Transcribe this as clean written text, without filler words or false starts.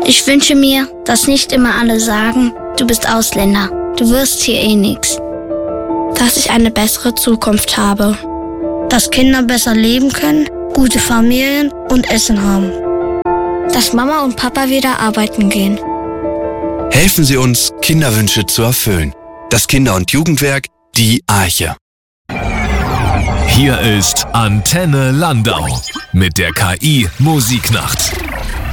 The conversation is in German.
Ich wünsche mir, dass nicht immer alle sagen, du bist Ausländer, du wirst hier eh nix. Dass ich eine bessere Zukunft habe. Dass Kinder besser leben können, gute Familien und Essen haben. Dass Mama und Papa wieder arbeiten gehen. Helfen Sie uns, Kinderwünsche zu erfüllen. Das Kinder- und Jugendwerk, die Arche. Hier ist Antenne Landau mit der KI Musiknacht.